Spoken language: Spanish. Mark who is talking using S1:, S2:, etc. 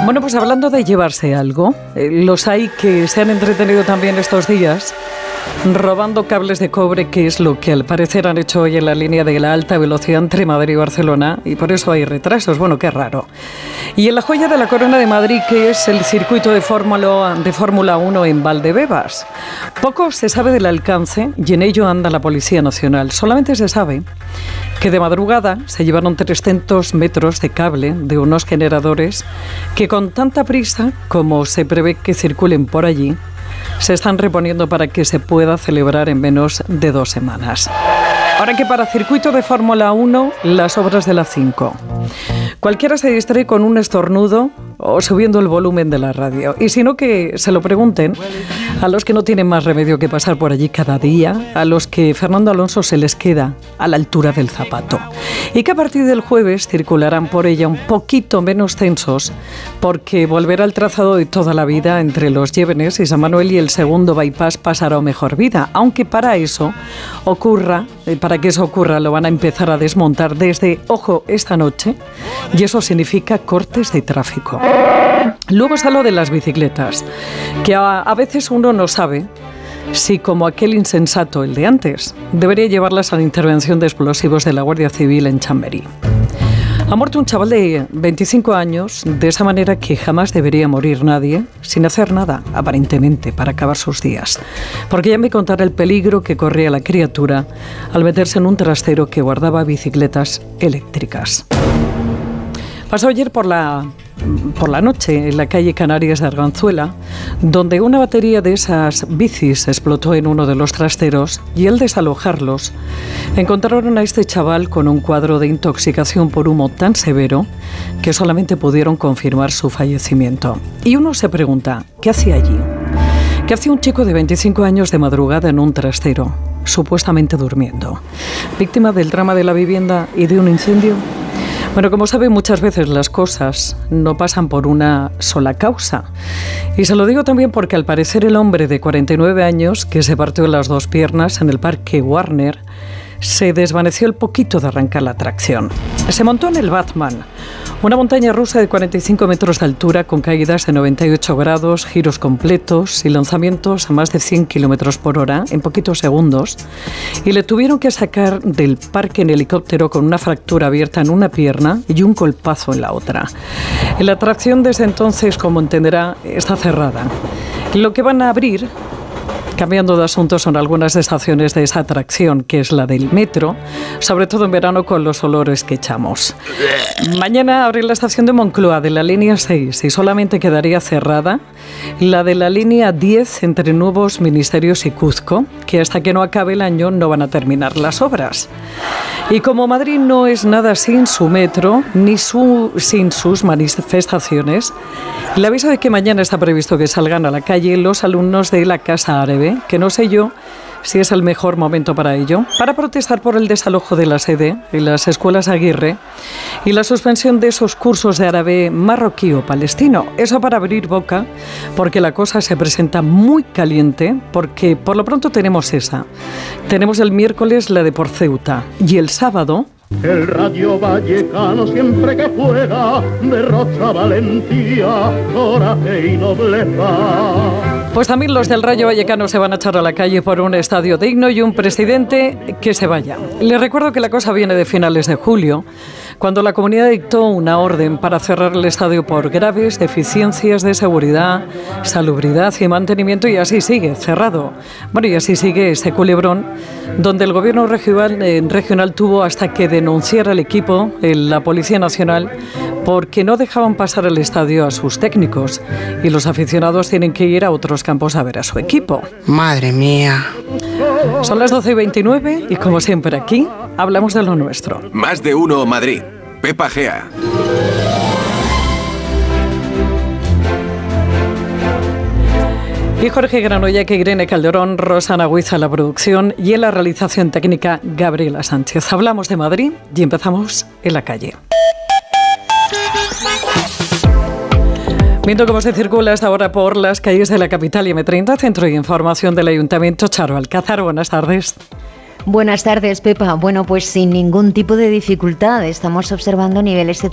S1: Bueno, pues hablando de llevarse algo, los hay que se han entretenido también estos días robando cables de cobre, que es lo que al parecer han hecho hoy en la línea de la alta velocidad entre Madrid y Barcelona, y por eso hay retrasos. Bueno, qué raro. Y en la joya de la corona de Madrid, que es el circuito de Fórmula 1 en Valdebebas. Poco se sabe del alcance y en ello anda la Policía Nacional. Solamente se sabe que de madrugada se llevaron 300 metros de cable de unos generadores que con tanta prisa como se prevé que circulen por allí, se están reponiendo para que se pueda celebrar en menos de 2 semanas. Ahora que para circuito de Fórmula 1, las obras de la 5. Cualquiera se distrae con un estornudo o subiendo el volumen de la radio. Y si no, que se lo pregunten a los que no tienen más remedio que pasar por allí cada día, a los que Fernando Alonso se les queda a la altura del zapato. Y que a partir del jueves circularán por ella un poquito menos tensos, porque volverá al trazado de toda la vida entre los Llévenes y San Manuel, y el segundo bypass pasará a mejor vida. Aunque para que eso ocurra, lo van a empezar a desmontar desde, ojo, esta noche, y eso significa cortes de tráfico. Luego está lo de las bicicletas, que a veces uno no sabe si, como aquel insensato, el de antes, debería llevarlas a la intervención de explosivos de la Guardia Civil en Chamberí. Ha muerto un chaval de 25 años, de esa manera que jamás debería morir nadie, sin hacer nada, aparentemente, para acabar sus días. Porque ya me contará el peligro que corría la criatura al meterse en un trastero que guardaba bicicletas eléctricas. Pasó ayer por la noche en la calle Canarias de Arganzuela, donde una batería de esas bicis explotó en uno de los trasteros, y al desalojarlos encontraron a este chaval con un cuadro de intoxicación por humo tan severo que solamente pudieron confirmar su fallecimiento. Y uno se pregunta, ¿qué hacía allí? ¿Qué hacía un chico de 25 años de madrugada en un trastero, supuestamente durmiendo? ¿Víctima del drama de la vivienda y de un incendio? Bueno, como saben, muchas veces las cosas no pasan por una sola causa. Y se lo digo también porque al parecer el hombre de 49 años que se partió las 2 piernas en el Parque Warner se desvaneció el poquito de arrancar la atracción. Se montó en el Batman, una montaña rusa de 45 metros de altura con caídas de 98 grados, giros completos y lanzamientos a más de 100 kilómetros por hora en poquitos segundos, y le tuvieron que sacar del parque en helicóptero con una fractura abierta en una pierna y un golpazo en la otra. La atracción desde entonces, como entenderá, está cerrada. Lo que van a abrir, cambiando de asunto, son algunas estaciones de esa atracción, que es la del metro, sobre todo en verano con los olores que echamos. Mañana abre la estación de Moncloa de la línea 6 y solamente quedaría cerrada la de la línea 10 entre Nuevos Ministerios y Cuzco, que hasta que no acabe el año no van a terminar las obras. Y como Madrid no es nada sin su metro, ni sin sus manifestaciones, le aviso de que mañana está previsto que salgan a la calle los alumnos de la Casa Árabe, que no sé yo si es el mejor momento para ello, para protestar por el desalojo de la sede en las escuelas Aguirre y la suspensión de esos cursos de árabe marroquí o palestino. Eso para abrir boca, porque la cosa se presenta muy caliente, porque por lo pronto tenemos esa. Tenemos el miércoles la de por Ceuta y el sábado
S2: el Rayo Vallecano siempre que juega derrocha valentía, coraje y nobleza.
S1: Pues también los del Rayo Vallecano se van a echar a la calle por un estadio digno y un presidente que se vaya. Les recuerdo que la cosa viene de finales de julio, cuando la comunidad dictó una orden para cerrar el estadio por graves deficiencias de seguridad, salubridad y mantenimiento, y así sigue, cerrado. Bueno, y así sigue este culebrón, donde el gobierno regional tuvo hasta que denunciar al equipo, la Policía Nacional, porque no dejaban pasar al estadio a sus técnicos y los aficionados tienen que ir a otros campos a ver a su equipo.
S3: Madre mía.
S1: Son las 12:29 y, como siempre, aquí hablamos de lo nuestro.
S4: Más de uno Madrid. Pepa Gea.
S1: Y Jorge Granollec, Irene Calderón, Rosana Huiza en la producción y en la realización técnica Gabriela Sánchez. Hablamos de Madrid y empezamos en la calle. Viendo cómo se circula hasta ahora por las calles de la capital y M30, Centro de Información del Ayuntamiento, Charo Alcázar. Buenas tardes.
S5: Buenas tardes, Pepa. Bueno, pues sin ningún tipo de dificultad estamos observando niveles de